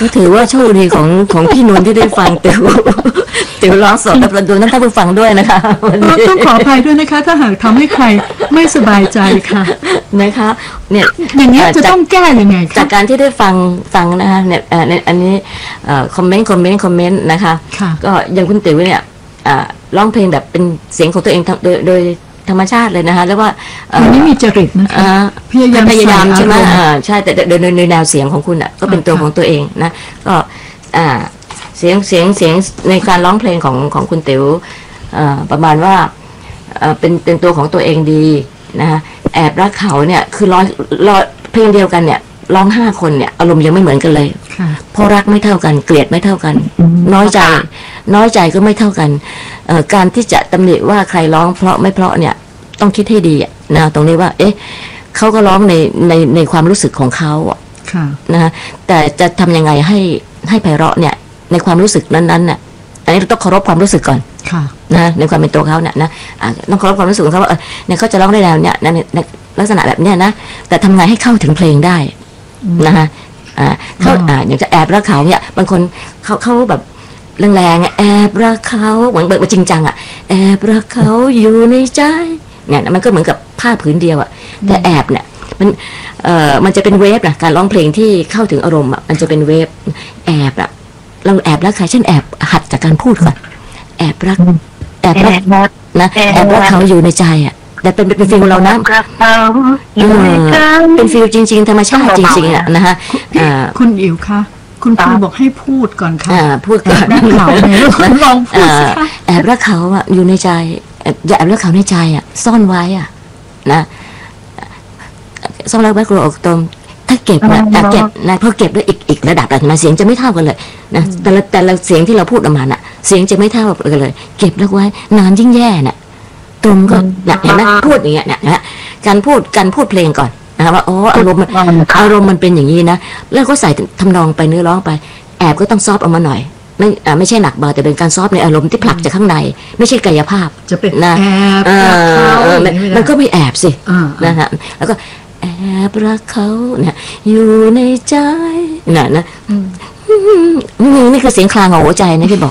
ก็ถือว่าโชคดีของพี่นวลที่ได้ฟังติ๋วร้องสดแล้วดูท่านผู้ฟังด้วยนะคะต้องขออภัยด้วยนะคะถ้าหากทำให้ใครไม่สบายใจค่ะนะคะเนี่ยอย่างนี้จะต้องแก้ยังไงจากการที่ได้ฟังนะคะเนี่ยอันนี้คอมเมนต์นะคะก็อย่างคุณติ๋วเนี่ยร้องเพลงแบบเป็นเสียงของตัวเองโดยธรรมชาติเลยนะคะแล้วว่าอันนี้มีจริตนะคะพยายามใช่ไหมใช่แต่โดยแนวเสียงของคุณอ่ะก็เป็นตัวของตัวเองนะก็เสียงในการร้องเพลงของคุณติ๋วประมาณว่าเป็นตัวของตัวเองดีนะคะแอบรักเขาเนี่ยคือร้องเพลงเดียวกันเนี่ยร้อง5 คนเนี่ยอารมณ์ยังไม่เหมือนกันเลยเพราะรักไม่เท่ากันเกลียดไม่เท่ากันน้อยใจก็ไม่เท่ากันการที่จะตำหนิว่าใครร้องเพราะไม่เพราะเนี่ยต้องคิดให้ดีนะตรงนี้ว่าเอ๊ะเขาก็ร้องในความรู้สึกของเขานะแต่จะทำยังไงให้ไพเราะเนี่ยในความรู้สึกนั้นๆเนี่ยอันนี้เราต้องเคารพความรู้สึกก่อนนะในความเป็นตัวเขาเนี่ยนะต้องเคารพความรู้สึกของเขาว่าเนี่ยเขาจะร้องได้แล้วเนี่ยในลักษณะแบบเนี้ยนะแต่ทำไงให้เข้าถึงเพลงได้นะคะเขาอย่างจะแอบรักเขาเนี่ยบางคนเขาแบบแรงๆแอบรักเขาเหมือนจริงจังแอบรักเขาอยู่ในใจเนี่ยมันก็เหมือนกับผ้าผืนเดียวแต่แอบเนี่ยมันจะเป็นเวฟนะการร้องเพลงที่เข้าถึงอารมณ์มันจะเป็นเวฟแอบเราแอบรักใครเช่นแอบหัดจากการพูดก่อนแอบรักนะแอบรักเขาอยู่ในใจแต่เป็นฟีลเรานะเป็นฟีลจริงๆธรรมชาติจริงๆนะฮะคุณอิ๋วคะคุณครูบอกให้พูดก่อนค่ะพูดก่อนแอบรักเขาลองพูดสิคะแอบรักเขาอยู่ในใจอย่าแอบรักเขาในใจซ่อนไว้นะซ่อนไว้กลัวออกตมถ้าเก็บเก็บนะพอเก็บด้วยอีกระดับมาเสียงจะไม่เท่ากันเลยนะแต่ละเสียงที่เราพูดออกมาเสียงจะไม่เท่ากันเลยเก็บแล้วไว้นานยิ่งแย่ตรงก็เห็นไหมพูดอย่างเงี้ยนะการพูดเพลงก่อนนะว่าอ๋ออารมณ์มันเป็นอย่างนี้นะแล้วก็ใส่ทำนองไปเนื้อร้องไปแอบก็ต้องซอฟต์ออกมาหน่อยไม่ใช่หนักเบาแต่เป็นการซอฟต์ในอารมณ์ที่ผลักจากข้างในไม่ใช่กายภาพจะเป็นนะมันก็ไม่แอบสินะฮะแล้วก็แอบรักเขาเนี่ยอยู่ในใจนะนี่คือเสียงคลางของหัวใจนะพี่บอก